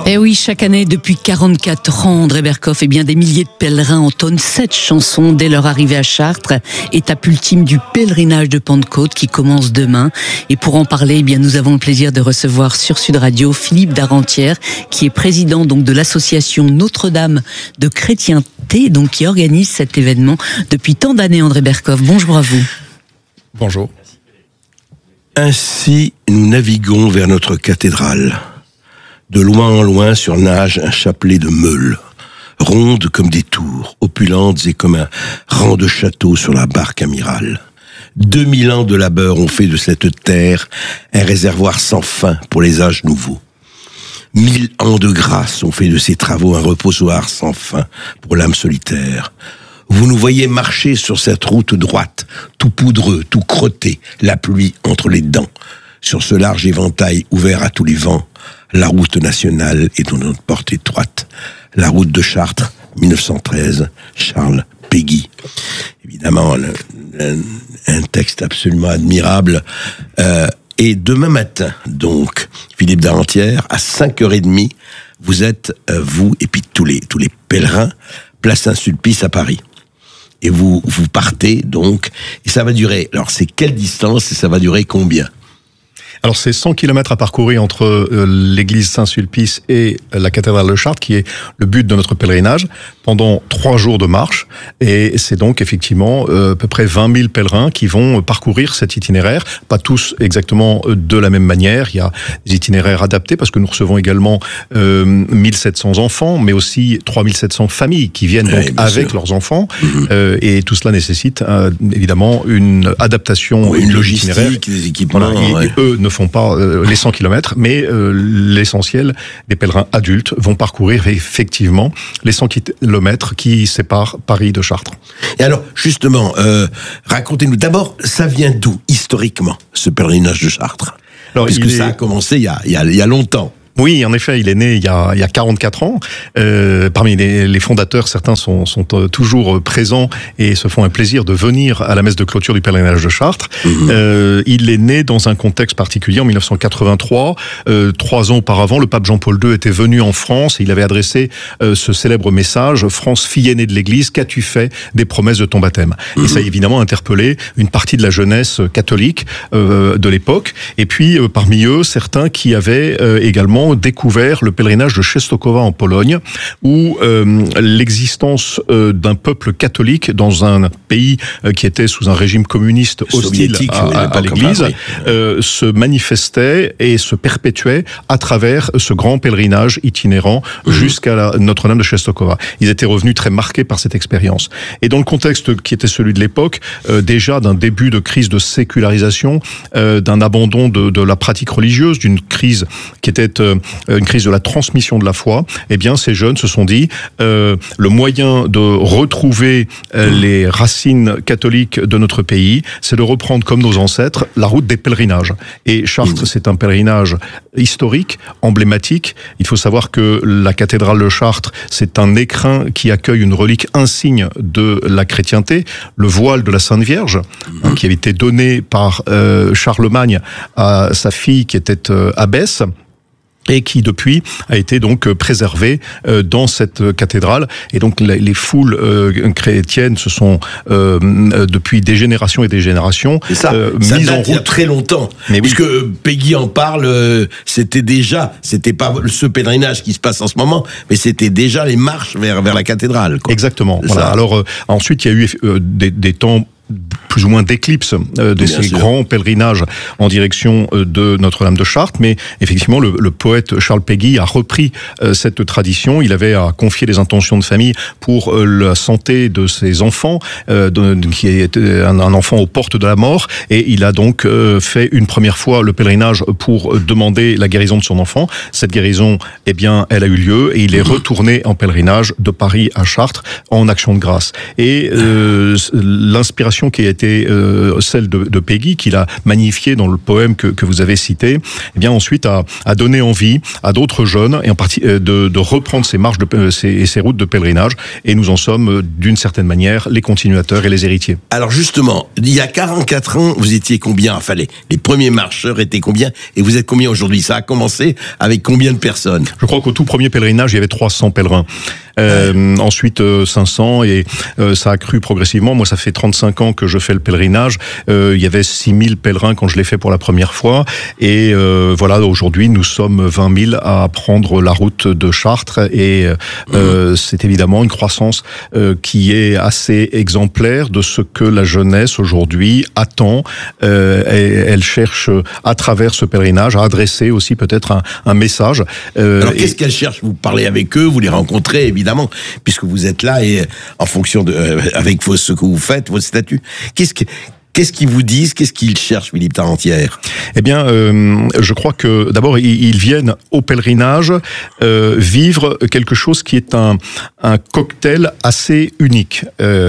Eh oui, chaque année, depuis 44 ans, André Berkoff, des milliers de pèlerins entonnent cette chanson dès leur arrivée à Chartres, étape ultime du pèlerinage de Pentecôte qui commence demain. Et pour en parler, nous avons le plaisir de recevoir sur Sud Radio Philippe Darentière, qui est président de l'association Notre-Dame de Chrétienté, qui organise cet événement depuis tant d'années. André Berkoff, bonjour à vous. Bonjour. Ainsi, nous naviguons vers notre cathédrale. De loin en loin surnage un chapelet de meules, rondes comme des tours, opulentes et comme un rang de châteaux sur la barque amirale. 2000 ans de labeur ont fait de cette terre un réservoir sans fin pour les âges nouveaux. 1000 ans de grâce ont fait de ces travaux un reposoir sans fin pour l'âme solitaire. Vous nous voyez marcher sur cette route droite, tout poudreux, tout crotté, la pluie entre les dents. Sur ce large éventail ouvert à tous les vents, la route nationale est dans notre porte étroite. La route de Chartres, 1913, Charles Péguy. Évidemment, un texte absolument admirable. Et demain matin, donc, Philippe Darentière, à 5h30, vous êtes, vous et puis tous les pèlerins, place Saint-Sulpice à Paris. Et vous partez, donc, et ça va durer. Alors, c'est quelle distance et ça va durer combien ? Alors c'est 100 km à parcourir entre l'église Saint-Sulpice et la cathédrale de Chartres, qui est le but de notre pèlerinage, pendant 3 jours de marche. Et c'est donc effectivement à peu près 20 000 pèlerins qui vont parcourir cet itinéraire. Pas tous exactement de la même manière. Il y a des itinéraires adaptés parce que nous recevons également 1700 enfants, mais aussi 3700 familles qui viennent donc avec leurs enfants. Et tout cela nécessite évidemment une adaptation, une logistique, des équipements. Voilà, et eux ne font pas les 100 km, mais l'essentiel des pèlerins adultes vont parcourir effectivement les 100 km qui séparent Paris de Chartres. Et alors, justement, racontez-nous d'abord, ça vient d'où, historiquement, ce pèlerinage de Chartres ? Puisque ça a commencé il y a longtemps. Oui, en effet, il est né il y a 44 ans. Parmi les fondateurs, certains sont toujours présents et se font un plaisir de venir à la messe de clôture du pèlerinage de Chartres. Il est né dans un contexte particulier en 1983. 3 ans auparavant, le pape Jean-Paul II était venu en France et il avait adressé ce célèbre message: France, fille aînée de l'Église, qu'as-tu fait des promesses de ton baptême ? Et ça a évidemment interpellé une partie de la jeunesse catholique de l'époque. Et puis, parmi eux, certains qui avaient également découvert le pèlerinage de Częstochowa en Pologne, où l'existence d'un peuple catholique dans un pays qui était sous un régime communiste hostile à l'Église se manifestait et se perpétuait à travers ce grand pèlerinage itinérant jusqu'à Notre-Dame de Częstochowa. Ils étaient revenus très marqués par cette expérience. Et dans le contexte qui était celui de l'époque, déjà d'un début de crise de sécularisation, d'un abandon de la pratique religieuse, d'une crise qui était une crise de la transmission de la foi, ces jeunes se sont dit le moyen de retrouver les racines catholiques de notre pays, c'est de reprendre comme nos ancêtres la route des pèlerinages. Et Chartres, c'est un pèlerinage historique, emblématique. Il faut savoir que la cathédrale de Chartres, c'est un écrin qui accueille une relique insigne de la chrétienté, le voile de la Sainte Vierge, qui avait été donné par Charlemagne à sa fille qui était abbesse, et qui depuis a été donc préservé dans cette cathédrale. Et donc les foules chrétiennes se sont depuis des générations et des générations mises en route. Il y a très longtemps. Mais puisque Péguy en parle, c'était pas ce pèlerinage qui se passe en ce moment, mais c'était déjà les marches vers la cathédrale, quoi. Exactement. Voilà. Alors ensuite il y a eu des temps plus ou moins d'éclipse de ces grands pèlerinages en direction de Notre-Dame de Chartres, mais effectivement le poète Charles Péguy a repris cette tradition. Il avait à confier des intentions de famille pour la santé de ses enfants, qui est un enfant aux portes de la mort, et il a donc fait une première fois le pèlerinage pour demander la guérison de son enfant. Cette guérison, elle a eu lieu et il est retourné en pèlerinage de Paris à Chartres en action de grâce. Et l'inspiration inspiration qui a été celle de Péguy, qu'il a magnifiée dans le poème que vous avez cité, eh bien ensuite a donné envie à d'autres jeunes, et en partie de reprendre ces marches ces routes de pèlerinage, et nous en sommes d'une certaine manière les continuateurs et les héritiers. Alors justement, il y a 44 ans, vous étiez combien? Enfin, les premiers marcheurs étaient combien? Et vous êtes combien aujourd'hui? Ça a commencé avec combien de personnes? Je crois qu'au tout premier pèlerinage, il y avait 300 pèlerins. Ensuite 500, et ça a cru progressivement. Moi, ça fait 35 ans que je fais le pèlerinage. Il y avait 6000 pèlerins quand je l'ai fait pour la première fois, et voilà, aujourd'hui nous sommes 20 000 à prendre la route de Chartres, et c'est évidemment une croissance qui est assez exemplaire de ce que la jeunesse aujourd'hui attend. Elle cherche à travers ce pèlerinage à adresser aussi peut-être un message. Alors qu'est-ce qu'elle cherche? Vous parlez avec eux, vous les rencontrez évidemment, puisque vous êtes là, et en fonction avec ce que vous faites, votre statut. Qu'est-ce qu'ils vous disent? Qu'est-ce qu'ils cherchent, Philippe Tarentière? Eh bien, je crois que d'abord ils viennent au pèlerinage vivre quelque chose qui est un cocktail assez unique.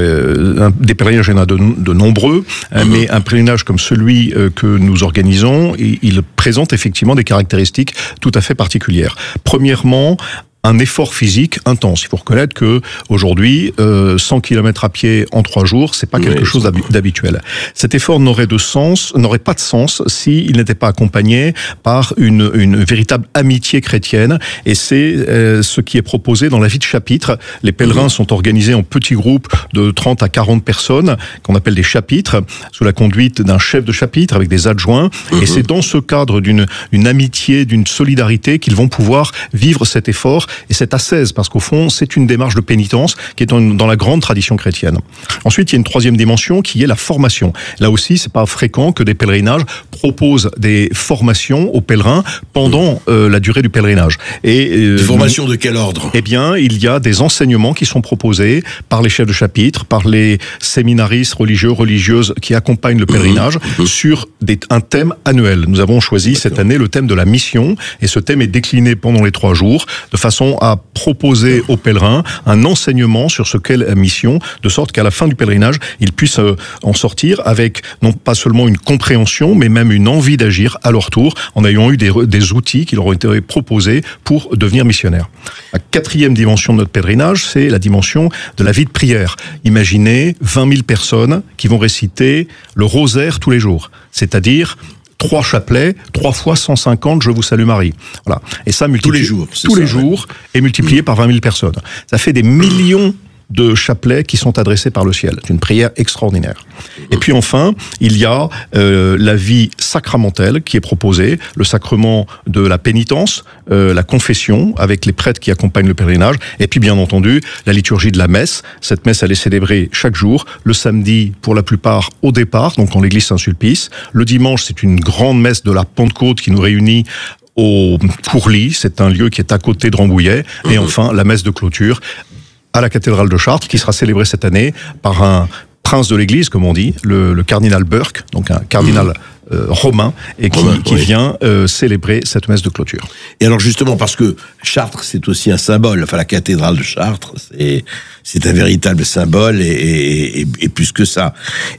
Des pèlerinages, il y en a de nombreux, mais un pèlerinage comme celui que nous organisons, il présente effectivement des caractéristiques tout à fait particulières. Premièrement, un effort physique intense. Il faut reconnaître que aujourd'hui, 100 km à pied en 3 jours, c'est pas quelque chose d'habituel. Cet effort n'aurait pas de sens s'il n'était pas accompagné par une véritable amitié chrétienne. Et c'est ce qui est proposé dans la vie de chapitre. Les pèlerins sont organisés en petits groupes de 30 à 40 personnes, qu'on appelle des chapitres, sous la conduite d'un chef de chapitre avec des adjoints. Et c'est dans ce cadre d'une amitié, d'une solidarité qu'ils vont pouvoir vivre cet effort et cette ascèse, parce qu'au fond, c'est une démarche de pénitence qui est dans la grande tradition chrétienne. Ensuite, il y a une troisième dimension qui est la formation. Là aussi, c'est pas fréquent que des pèlerinages proposent des formations aux pèlerins pendant la durée du pèlerinage. Et des formations de quel ordre? Eh bien, il y a des enseignements qui sont proposés par les chefs de chapitre, par les séminaristes religieuses qui accompagnent le pèlerinage sur un thème annuel. Nous avons choisi cette année le thème de la mission, et ce thème est décliné pendant les 3 jours, de façon à proposer aux pèlerins un enseignement sur ce qu'est la mission, de sorte qu'à la fin du pèlerinage, ils puissent en sortir avec non pas seulement une compréhension, mais même une envie d'agir à leur tour, en ayant eu des outils qui leur ont été proposés pour devenir missionnaires. La 4e dimension de notre pèlerinage, c'est la dimension de la vie de prière. Imaginez 20 000 personnes qui vont réciter le rosaire tous les jours, c'est-à-dire 3 chapelets, 3 fois 150, je vous salue Marie. Voilà. Et ça multiplié tous les jours, et multiplié par 20 000 personnes. Ça fait des millions de chapelets qui sont adressés par le ciel. C'est une prière extraordinaire. Et puis enfin, il y a la vie sacramentelle qui est proposée, le sacrement de la pénitence, la confession avec les prêtres qui accompagnent le pèlerinage, et puis bien entendu la liturgie de la messe. Cette messe, elle est célébrée chaque jour, le samedi pour la plupart au départ, donc en l'église Saint-Sulpice. Le dimanche, c'est une grande messe de la Pentecôte qui nous réunit au Pourly, c'est un lieu qui est à côté de Rambouillet, et enfin la messe de clôture à la cathédrale de Chartres, qui sera célébrée cette année par un prince de l'église, comme on dit, le cardinal Burke, donc un cardinal romain, et qui vient célébrer cette messe de clôture. Et alors justement, parce que Chartres, c'est aussi un symbole, enfin la cathédrale de Chartres, c'est un véritable symbole, et plus que ça.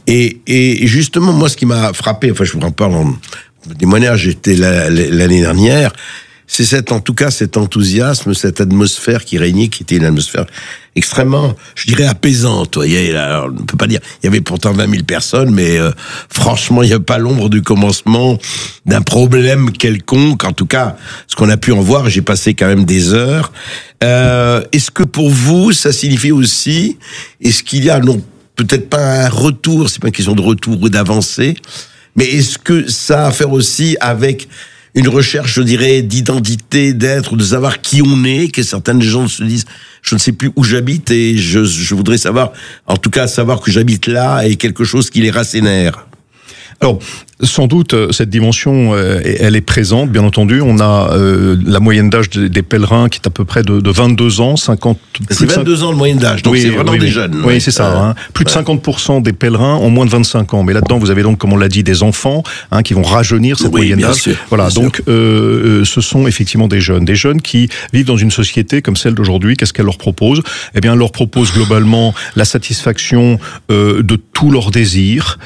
Et justement, moi, ce qui m'a frappé, enfin je vous en parle en témoignage, j'étais l'année dernière, c'est cet enthousiasme, cette atmosphère qui régnait, qui était une atmosphère extrêmement, je dirais, apaisante. Vous voyez, alors, on ne peut pas dire, il y avait pourtant 20 000 personnes, mais franchement, il n'y a pas l'ombre du commencement d'un problème quelconque. En tout cas, ce qu'on a pu en voir, j'ai passé quand même des heures. Est-ce que pour vous, ça signifie aussi, est-ce qu'il y a, non, peut-être pas un retour, c'est pas une question de retour ou d'avancée, mais est-ce que ça a à faire aussi avec une recherche, je dirais, d'identité, d'être, de savoir qui on est, que certaines gens se disent, je ne sais plus où j'habite, et je voudrais savoir, en tout cas, savoir que j'habite là, est quelque chose qui les rassénère. Alors, Sans doute, cette dimension, elle est présente, bien entendu. On a la moyenne d'âge des pèlerins qui est à peu près de 22 ans, 50... C'est 22 ans de moyenne d'âge, donc c'est vraiment des jeunes. Oui, c'est ça. Plus de 50% des pèlerins ont moins de 25 ans. Mais là-dedans, vous avez donc, comme on l'a dit, des enfants qui vont rajeunir cette moyenne d'âge. Sûr, voilà, donc ce sont effectivement des jeunes qui vivent dans une société comme celle d'aujourd'hui. Qu'est-ce qu'elle leur propose ? Eh bien, elle leur propose globalement la satisfaction de tous leurs désirs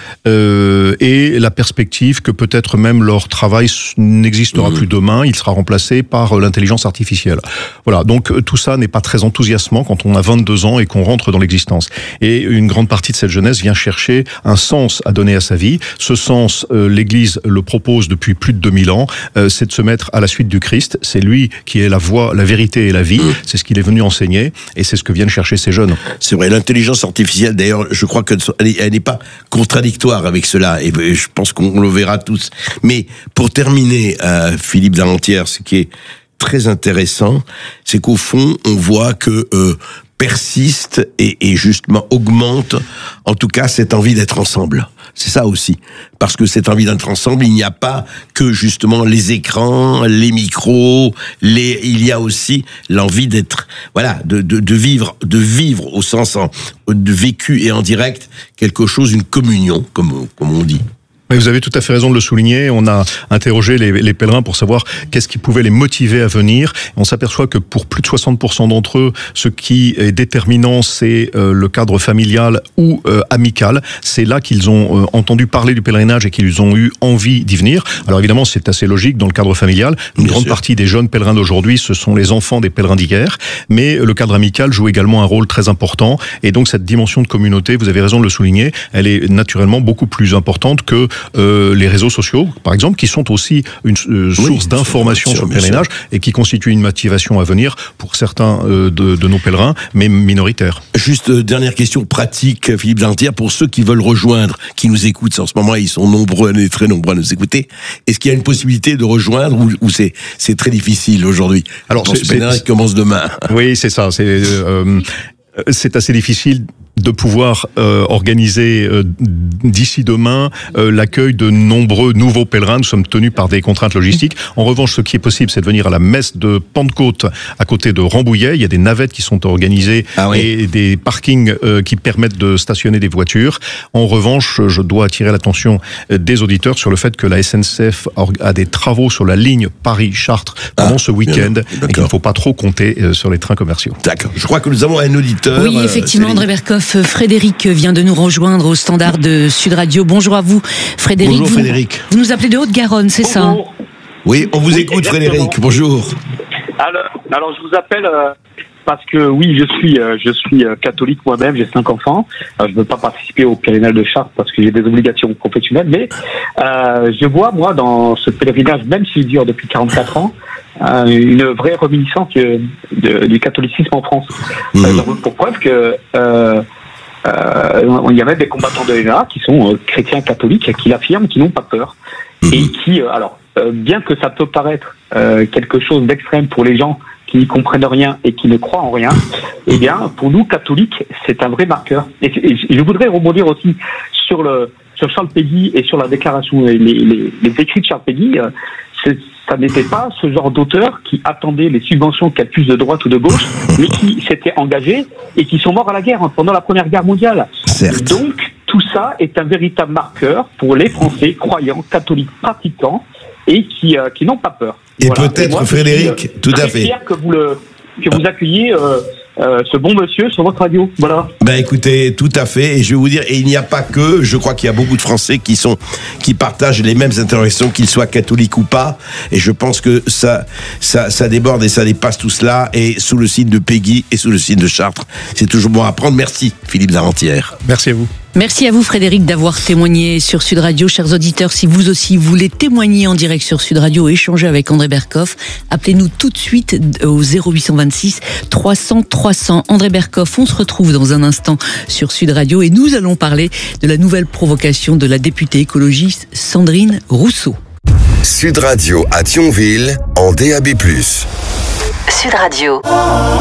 et la perspective que peut-être même leur travail n'existera plus demain, il sera remplacé par l'intelligence artificielle. Voilà, donc tout ça n'est pas très enthousiasmant quand on a 22 ans et qu'on rentre dans l'existence. Et une grande partie de cette jeunesse vient chercher un sens à donner à sa vie. Ce sens, l'Église le propose depuis plus de 2000 ans, c'est de se mettre à la suite du Christ. C'est lui qui est la voie, la vérité et la vie. C'est ce qu'il est venu enseigner et c'est ce que viennent chercher ces jeunes. C'est vrai, l'intelligence artificielle, d'ailleurs, je crois qu'elle n'est pas contradictoire avec cela, et je pense qu'on le verra tous. Mais pour terminer, Philippe Darentière, ce qui est très intéressant, c'est qu'au fond, on voit que persiste et justement augmente, en tout cas, cette envie d'être ensemble. C'est ça aussi. Parce que cette envie d'être ensemble, il n'y a pas que justement les écrans, les micros, il y a aussi l'envie d'être, voilà, de vivre au sens de vécu et en direct, quelque chose, une communion, comme on dit. Mais vous avez tout à fait raison de le souligner. On a interrogé les pèlerins pour savoir qu'est-ce qui pouvait les motiver à venir. On s'aperçoit que pour plus de 60% d'entre eux, ce qui est déterminant, c'est le cadre familial ou amical. C'est là qu'ils ont entendu parler du pèlerinage et qu'ils ont eu envie d'y venir. Alors évidemment, c'est assez logique dans le cadre familial. Une grande partie des jeunes pèlerins d'aujourd'hui, ce sont les enfants des pèlerins d'hier. Mais le cadre amical joue également un rôle très important. Et donc cette dimension de communauté, vous avez raison de le souligner, elle est naturellement beaucoup plus importante que les réseaux sociaux, par exemple, qui sont aussi une source d'information sur le pèlerinage et qui constituent une motivation à venir pour certains de nos pèlerins, mais minoritaires. Juste dernière question pratique, Philippe Darentière, pour ceux qui veulent rejoindre, qui nous écoutent en ce moment, ils sont nombreux, très nombreux à nous écouter. Est-ce qu'il y a une possibilité de rejoindre ou c'est très difficile aujourd'hui? Alors, ce pèlerinage commence demain. Oui, c'est ça. C'est assez difficile de pouvoir organiser d'ici demain l'accueil de nombreux nouveaux pèlerins. Nous sommes tenus par des contraintes logistiques. En revanche, ce qui est possible, c'est de venir à la messe de Pentecôte à côté de Rambouillet. Il y a des navettes qui sont organisées et des parkings qui permettent de stationner des voitures. En revanche, je dois attirer l'attention des auditeurs sur le fait que la SNCF a des travaux sur la ligne Paris-Chartres pendant ce week-end et qu'il ne faut pas trop compter sur les trains commerciaux. D'accord. Je crois que nous avons un auditeur. Oui, effectivement, André Berkoff. Frédéric vient de nous rejoindre au standard de Sud Radio. Bonjour à vous, Frédéric. Bonjour, Frédéric. Vous nous appelez de Haute-Garonne, c'est ça? Oui, on vous écoute, Frédéric. Bonjour. Alors, je vous appelle parce que oui, je suis catholique moi-même. J'ai 5 enfants. Je ne veux pas participer au pèlerinage de Chartres parce que j'ai des obligations professionnelles. Mais je vois moi dans ce pèlerinage, même s'il dure depuis 44 ans. Une vraie réminiscence du catholicisme en France. Pour preuve que il y avait des combattants de l'ENA qui sont chrétiens catholiques qui l'affirment, qui n'ont pas peur et qui, bien que ça peut paraître quelque chose d'extrême pour les gens qui n'y comprennent rien et qui ne croient en rien, eh bien, pour nous catholiques, c'est un vrai marqueur. Et je voudrais rebondir aussi sur Charles Péguy et sur la déclaration, les écrits de Charles Péguy. Ça n'était pas ce genre d'auteur qui attendait les subventions qu'elle puisse de droite ou de gauche, mais qui s'étaient engagés et qui sont morts à la guerre pendant la Première Guerre mondiale. Certes. Donc, tout ça est un véritable marqueur pour les Français croyants, catholiques, pratiquants et qui n'ont pas peur. Et voilà. Peut-être, moi, Frédéric, tout à fait. Je suis fier que vous accueilliez ce bon monsieur sur votre radio. Voilà. Ben écoutez, tout à fait. Et je vais vous dire, et il n'y a pas que, je crois qu'il y a beaucoup de Français qui partagent les mêmes interrogations, qu'ils soient catholiques ou pas. Et je pense que ça déborde et ça dépasse tout cela. Et sous le signe de Péguy et sous le signe de Chartres, c'est toujours bon à prendre. Merci, Philippe Darentière. Merci à vous. Merci à vous, Frédéric, d'avoir témoigné sur Sud Radio. Chers auditeurs, si vous aussi voulez témoigner en direct sur Sud Radio et échanger avec André Berkoff, appelez-nous tout de suite au 0826 300 300. André Berkoff, on se retrouve dans un instant sur Sud Radio et nous allons parler de la nouvelle provocation de la députée écologiste Sandrine Rousseau. Sud Radio à Thionville en DAB+. Sud Radio.